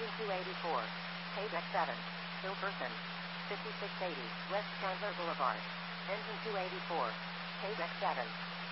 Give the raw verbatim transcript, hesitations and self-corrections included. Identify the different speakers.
Speaker 1: Engine two eighty-four. Page X seven. Hilkerson. fifty-six eighty. West Chandler Boulevard. Engine two eighty-four. Page X seven.